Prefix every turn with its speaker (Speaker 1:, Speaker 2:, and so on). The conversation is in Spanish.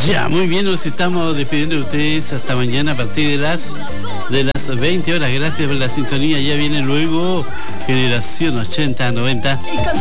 Speaker 1: Ya, muy bien, nos estamos despidiendo de ustedes hasta mañana a partir de las 20 horas. Gracias por la sintonía. Ya viene luego Generación 80-90.